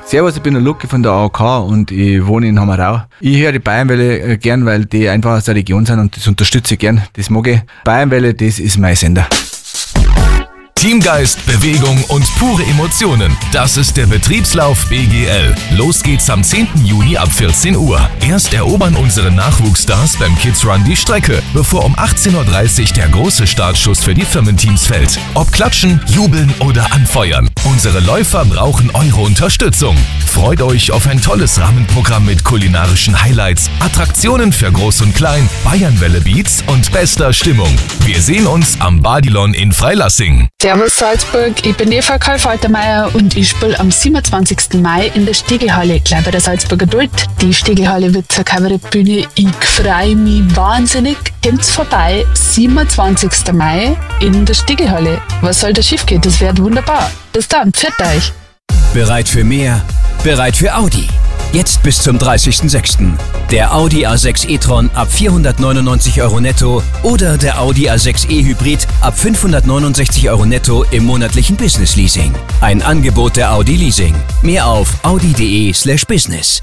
Servus, ich bin der Lucky von der AOK und ich wohne in Hammerau. Ich höre die Bayernwelle gern, weil die einfach aus der Region sind und das unterstütze ich gern. Das mag ich. Bayernwelle, das ist mein Sender. Teamgeist, Bewegung und pure Emotionen. Das ist der Betriebslauf BGL. Los geht's am 10. Juni ab 14 Uhr. Erst erobern unsere Nachwuchsstars beim Kids Run die Strecke, bevor um 18.30 Uhr der große Startschuss für die Firmenteams fällt. Ob klatschen, jubeln oder anfeuern. Unsere Läufer brauchen eure Unterstützung. Freut euch auf ein tolles Rahmenprogramm mit kulinarischen Highlights, Attraktionen für Groß und Klein, Bayernwelle Beats und bester Stimmung. Wir sehen uns am Badilon in Freilassing. Servus Salzburg, ich bin Eva Karl-Faltermeier und ich spiele am 27. Mai in der Stegelhalle, gleich bei der Salzburger Duld. Die Stegelhalle wird zur Kabarettbühne. Ich freue mich wahnsinnig. Kommt's vorbei, 27. Mai in der Stegelhalle. Was soll da schief gehen? Das wird wunderbar. Bis dann, pfiat euch. Bereit für mehr? Bereit für Audi. Jetzt bis zum 30.06. Der Audi A6 e-tron ab 499 € netto oder der Audi A6 e-Hybrid ab 569 € netto im monatlichen Business-Leasing. Ein Angebot der Audi Leasing. Mehr auf audi.de/business.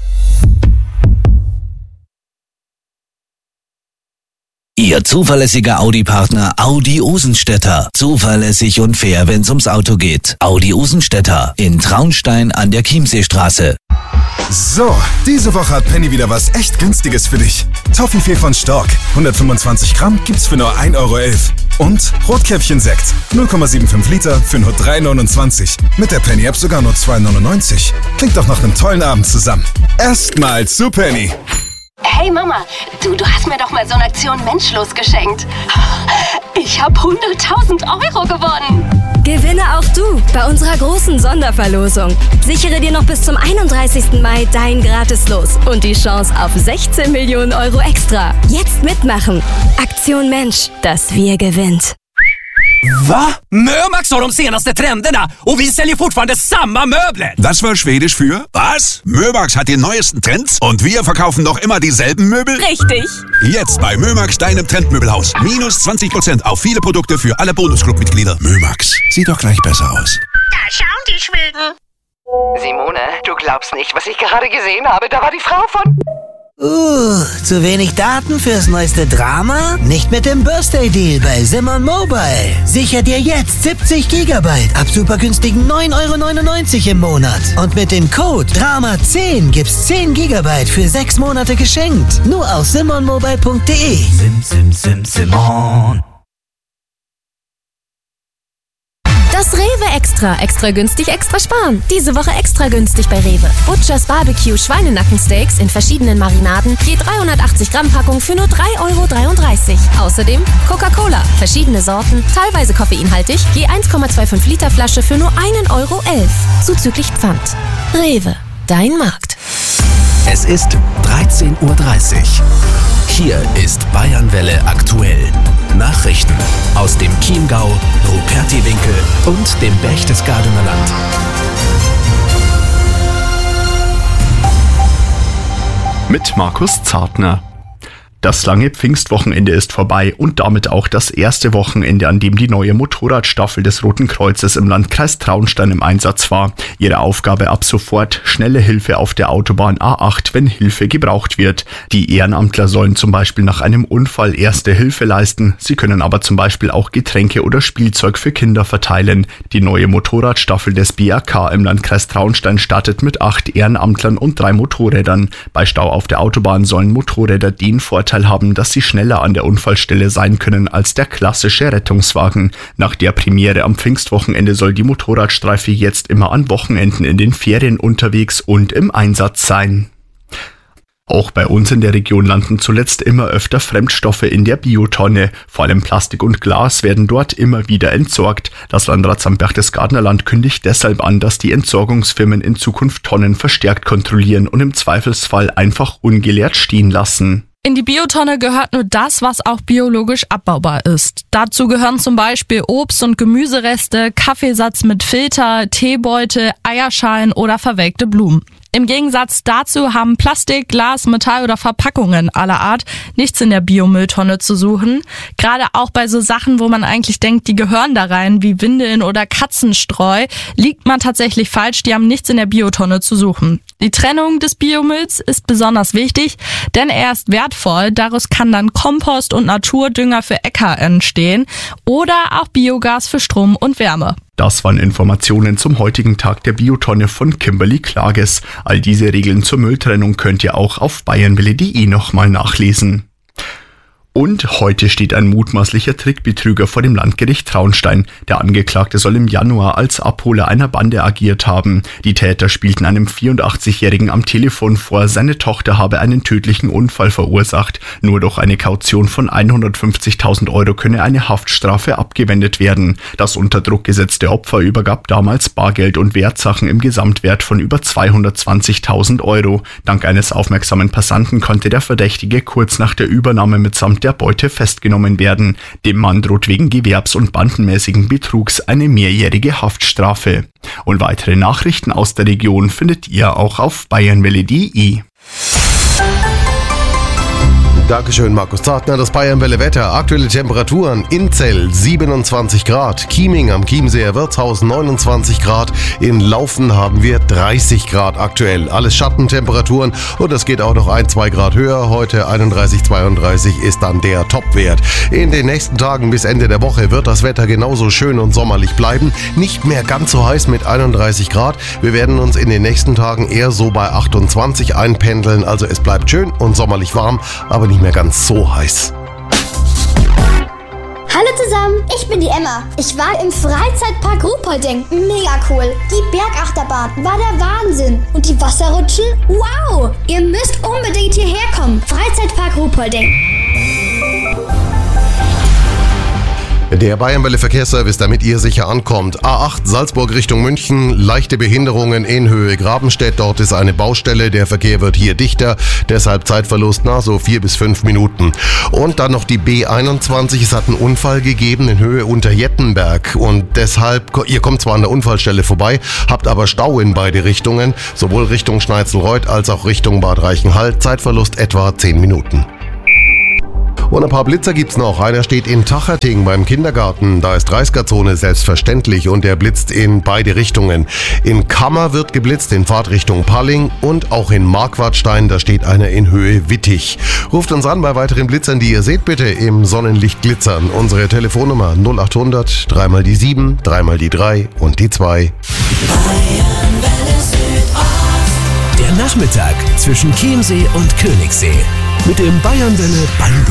Ihr zuverlässiger Audi-Partner Audi Osenstädter. Zuverlässig und fair, wenn's ums Auto geht. Audi Osenstädter in Traunstein an der Chiemseestraße. So, diese Woche hat Penny wieder was echt Günstiges für dich. Toffifee von Stork, 125 Gramm gibt's für nur 1,11 € Und Rotkäppchen-Sekt, 0,75 Liter für nur 3,29 €. Mit der Penny-App sogar nur 2,99 €. Klingt doch nach einem tollen Abend zusammen. Erstmal zu Penny. Hey Mama, du hast mir doch mal so eine Aktion Menschlos geschenkt. Ich habe 100.000 € gewonnen. Gewinne auch du bei unserer großen Sonderverlosung. Sichere dir noch bis zum 31. Mai dein Gratis-Los und die Chance auf 16 Millionen € extra. Jetzt mitmachen. Aktion Mensch, das Wir gewinnt. Va? Mömax har de senaste trenderna och vi säljer fortfarande samma möbler. Das war Schwedisch für? Was? Mömax hat die neuesten Trends und wir verkaufen noch immer dieselben Möbel? Richtig. Jetzt bei Mömax, deinem Trendmöbelhaus. Minus 20% auf viele Produkte für alle Bonusclub-Mitglieder. Mömax, sieht doch gleich besser aus. Da schauen die Schweden. Simone, du glaubst nicht, was ich gerade gesehen habe. Da war die Frau von... Zu wenig Daten fürs neueste Drama? Nicht mit dem Birthday Deal bei Simon Mobile. Sicher dir jetzt 70 GB ab super günstigen 9,99 € im Monat. Und mit dem Code DRAMA10 gibt's 10 GB für 6 Monate geschenkt. Nur auf simonmobile.de. Simon. Das Rewe Extra. Extra günstig, extra sparen. Diese Woche extra günstig bei Rewe. Butchers Barbecue Schweinenackensteaks in verschiedenen Marinaden. Je 380 Gramm Packung für nur 3,33 €. Außerdem Coca-Cola. Verschiedene Sorten, teilweise koffeinhaltig. Je 1,25 Liter Flasche für nur 1,11 €. Zuzüglich Pfand. Rewe. Dein Markt. Es ist 13.30 Uhr. Hier ist Bayernwelle aktuell. Nachrichten aus dem Chiemgau, Rupertiwinkel und dem Berchtesgadener Land. Mit Markus Zartner. Das lange Pfingstwochenende ist vorbei und damit auch das erste Wochenende, an dem die neue Motorradstaffel des Roten Kreuzes im Landkreis Traunstein im Einsatz war. Ihre Aufgabe ab sofort: schnelle Hilfe auf der Autobahn A8, wenn Hilfe gebraucht wird. Die Ehrenamtler sollen zum Beispiel nach einem Unfall erste Hilfe leisten. Sie können aber zum Beispiel auch Getränke oder Spielzeug für Kinder verteilen. Die neue Motorradstaffel des BAK im Landkreis Traunstein startet mit 8 Ehrenamtlern und 3 Motorrädern. Bei Stau auf der Autobahn sollen Motorräder den Vorteil haben, dass sie schneller an der Unfallstelle sein können als der klassische Rettungswagen. Nach der Premiere am Pfingstwochenende soll die Motorradstreife jetzt immer an Wochenenden in den Ferien unterwegs und im Einsatz sein. Auch bei uns in der Region landen zuletzt immer öfter Fremdstoffe in der Biotonne. Vor allem Plastik und Glas werden dort immer wieder entsorgt. Das Landratsamt Berchtesgadener Land kündigt deshalb an, dass die Entsorgungsfirmen in Zukunft Tonnen verstärkt kontrollieren und im Zweifelsfall einfach ungeleert stehen lassen. In die Biotonne gehört nur das, was auch biologisch abbaubar ist. Dazu gehören zum Beispiel Obst- und Gemüsereste, Kaffeesatz mit Filter, Teebeutel, Eierschalen oder verwelkte Blumen. Im Gegensatz dazu haben Plastik, Glas, Metall oder Verpackungen aller Art nichts in der Biomülltonne zu suchen. Gerade auch bei so Sachen, wo man eigentlich denkt, die gehören da rein, wie Windeln oder Katzenstreu, liegt man tatsächlich falsch. Die haben nichts in der Biotonne zu suchen. Die Trennung des Biomülls ist besonders wichtig, denn er ist wertvoll. Daraus kann dann Kompost und Naturdünger für Äcker entstehen oder auch Biogas für Strom und Wärme. Das waren Informationen zum heutigen Tag der Biotonne von Kimberly Klages. All diese Regeln zur Mülltrennung könnt ihr auch auf bayernwelle.de nochmal nachlesen. Und heute steht ein mutmaßlicher Trickbetrüger vor dem Landgericht Traunstein. Der Angeklagte soll im Januar als Abholer einer Bande agiert haben. Die Täter spielten einem 84-Jährigen am Telefon vor, seine Tochter habe einen tödlichen Unfall verursacht. Nur durch eine Kaution von 150.000 Euro könne eine Haftstrafe abgewendet werden. Das unter Druck gesetzte Opfer übergab damals Bargeld und Wertsachen im Gesamtwert von über 220.000 Euro. Dank eines aufmerksamen Passanten konnte der Verdächtige kurz nach der Übernahme mitsamt der Beute festgenommen werden. Dem Mann droht wegen gewerbs- und bandenmäßigen Betrugs eine mehrjährige Haftstrafe. Und weitere Nachrichten aus der Region findet ihr auch auf bayernwelle.de. Dankeschön, Markus Zartner. Das Bayernwelle Wetter. Aktuelle Temperaturen: Inzell 27 Grad, Chieming am Chiemseer Wirtshaus 29 Grad, in Laufen haben wir 30 Grad aktuell. Alles Schattentemperaturen und es geht auch noch 1-2 Grad höher. Heute 31, 32 ist dann der Topwert. In den nächsten Tagen bis Ende der Woche wird das Wetter genauso schön und sommerlich bleiben. Nicht mehr ganz so heiß mit 31 Grad. Wir werden uns in den nächsten Tagen eher so bei 28 einpendeln. Also es bleibt schön und sommerlich warm, aber nicht mehr ganz so heiß. Hallo zusammen, ich bin die Emma. Ich war im Freizeitpark Ruhpolding. Mega cool. Die Bergachterbahn war der Wahnsinn. Und die Wasserrutschen? Wow! Ihr müsst unbedingt hierher kommen. Freizeitpark Ruhpolding. Der Bayernwelle Verkehrsservice, damit ihr sicher ankommt. A8 Salzburg Richtung München, leichte Behinderungen in Höhe Grabenstedt. Dort ist eine Baustelle, der Verkehr wird hier dichter, deshalb Zeitverlust so 4 bis 5 Minuten. Und dann noch die B21, es hat einen Unfall gegeben in Höhe Unterjettenberg und deshalb, ihr kommt zwar an der Unfallstelle vorbei, habt aber Stau in beide Richtungen, sowohl Richtung Schneizelreuth als auch Richtung Bad Reichenhall, Zeitverlust etwa 10 Minuten. Und ein paar Blitzer gibt's noch. Einer steht in Tacherting beim Kindergarten. Da ist 30er-Zone selbstverständlich und der blitzt in beide Richtungen. In Kammer wird geblitzt in Fahrtrichtung Palling und auch in Marquardstein, da steht einer in Höhe Wittig. Ruft uns an bei weiteren Blitzern, die ihr seht, bitte im Sonnenlicht glitzern. Unsere Telefonnummer 0800 3 mal die 7, 3 mal die 3 und die 2. Der Nachmittag zwischen Chiemsee und Königssee mit dem Bayernwelle Ball.